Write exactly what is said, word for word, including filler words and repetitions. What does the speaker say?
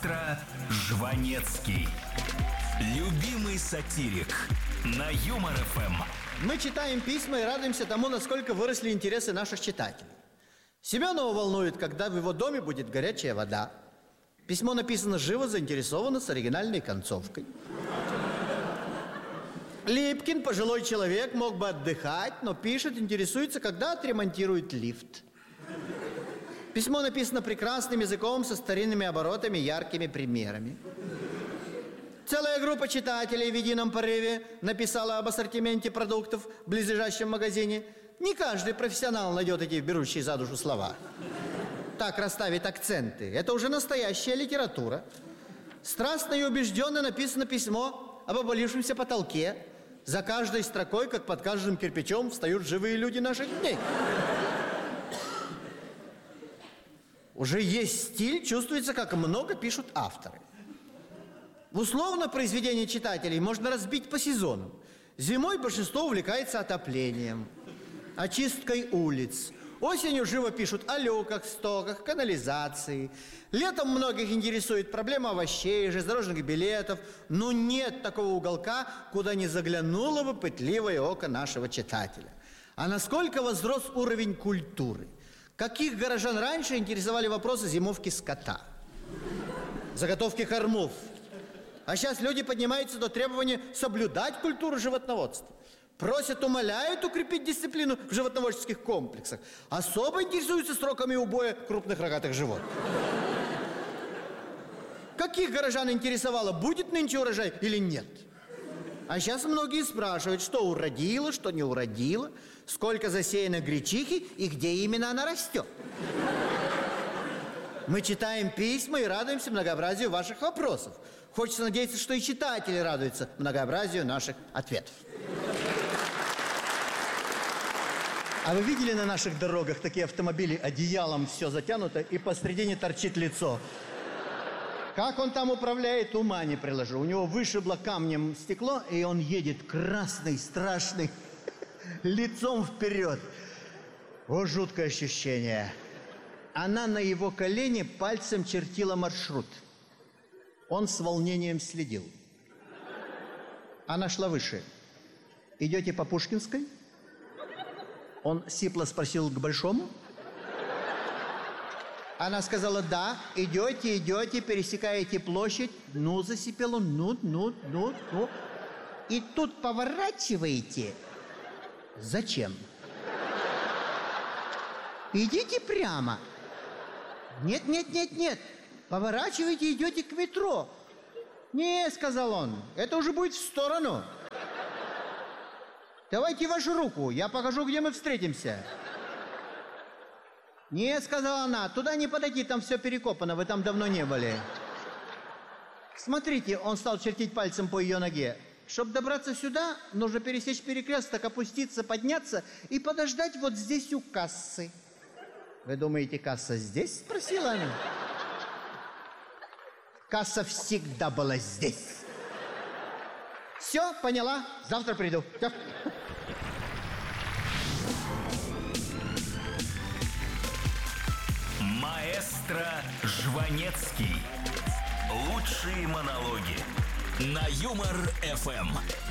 Маэстро Жванецкий. Любимый сатирик на Юмор эф эм. Мы читаем письма и радуемся тому, насколько выросли интересы наших читателей. Семенова волнует, когда в его доме будет горячая вода. Письмо написано живо, заинтересовано, с оригинальной концовкой. Липкин, пожилой человек, мог бы отдыхать, но пишет, интересуется, когда отремонтирует лифт. Письмо написано прекрасным языком, со старинными оборотами, яркими примерами. Целая группа читателей в едином порыве написала об ассортименте продуктов в близлежащем магазине. Не каждый профессионал найдет эти берущие за душу слова. Так расставить акценты. Это уже настоящая литература. Страстно и убежденно написано письмо об обвалившемся потолке. За каждой строкой, как под каждым кирпичом, встают живые люди наших дней. Уже есть стиль, чувствуется, как много пишут авторы. Условно произведение читателей можно разбить по сезонам. Зимой большинство увлекается отоплением, очисткой улиц. Осенью живо пишут о люках, стоках, канализации. Летом многих интересует проблема овощей, железнодорожных билетов. Но нет такого уголка, куда не заглянуло бы пытливое око нашего читателя. А насколько возрос уровень культуры? Каких горожан раньше интересовали вопросы зимовки скота, заготовки кормов? А сейчас люди поднимаются до требования соблюдать культуру животноводства. Просят, умоляют укрепить дисциплину в животноводческих комплексах. Особо интересуются сроками убоя крупных рогатых животных. Каких горожан интересовало, будет нынче урожай или нет? А сейчас многие спрашивают, что уродило, что не уродило, сколько засеяно гречихи и где именно она растет. Мы читаем письма и радуемся многообразию ваших вопросов. Хочется надеяться, что и читатели радуются многообразию наших ответов. А вы видели на наших дорогах такие автомобили, одеялом все затянуто и посредине торчит лицо? Как он там управляет, ума не приложу. У него вышибло камнем стекло, и он едет красный, страшный, лицом вперед. О, жуткое ощущение. Она на его колене пальцем чертила маршрут. Он с волнением следил. Она шла выше. Идете по Пушкинской? Он сипло спросил: к Большому? Она сказала: да, идете, идете, пересекаете площадь. Ну, засипел он, ну, ну, ну, ну. И тут поворачиваете. Зачем? Идите прямо. Нет, нет, нет, нет. Поворачивайте, идете к метро. Не, сказал он, это уже будет в сторону. Давайте вашу руку, я покажу, где мы встретимся. Нет, сказала она, туда не подойти, там все перекопано, вы там давно не были. Смотрите, он стал чертить пальцем по ее ноге. Чтобы добраться сюда, нужно пересечь перекресток, опуститься, подняться и подождать вот здесь у кассы. Вы думаете, касса здесь? Спросила она. Касса всегда была здесь. Все, поняла, завтра приду. Все. Маэстро Жванецкий. Лучшие монологи на Юмор эф эм.